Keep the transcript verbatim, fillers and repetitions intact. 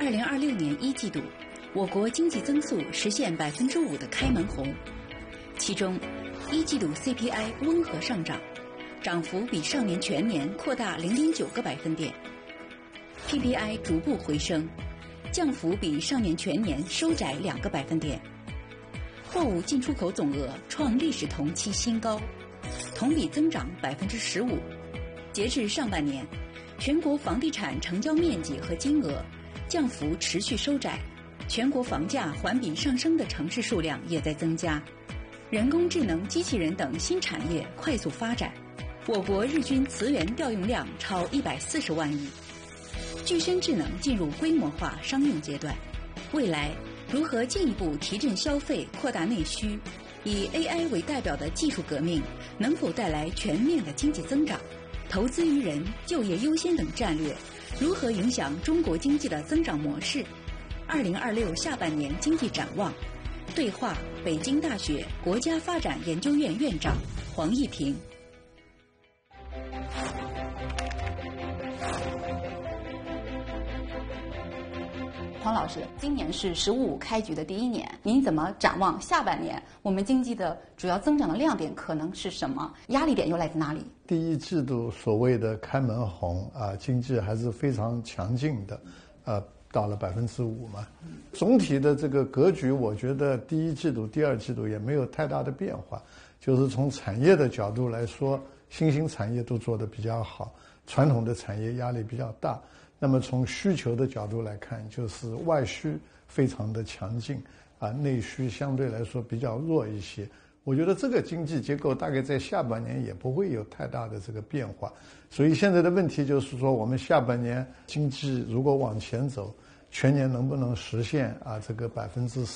二零二六年一季度，我国经济增速实现百分之五的开门红，其中，一季度 C P I 温和上涨，涨幅比上年全年扩大零点九个百分点 ；P P I 逐步回升，降幅比上年全年收窄两个百分点。货物进出口总额创历史同期新高，同比增长百分之十五。截至上半年，全国房地产成交面积和金额降幅持续收窄，全国房价环比上升的城市数量也在增加，人工智能、机器人等新产业快速发展，我国日均磁源调用量超一百四十万亿，具身智能进入规模化商用阶段。未来如何进一步提振消费、扩大内需？以 A I 为代表的技术革命能否带来全面的经济增长？投资于人、就业优先等战略如何影响中国经济的增长模式？二零二六下半年经济展望，对话北京大学国家发展研究院院长黄毅平。 黄老师，今年是“十五五”开局的第一年，您怎么展望下半年？我们经济的主要增长的亮点可能是什么？压力点又来自哪里？ 第一季度所谓的开门红啊，经济还是非常强劲的，呃，到了百分之五嘛。总体的这个格局，我觉得第一季度、第二季度也没有太大的变化。就是从产业的角度来说，新兴产业都做得比较好，传统的产业压力比较大。那么从需求的角度来看，就是外需非常的强劲啊，内需相对来说比较弱一些。我觉得这个经济结构大概在下半年也不会有太大的这个变化。所以现在的问题就是说，我们下半年经济如果往前走，全年能不能实现啊这个百分之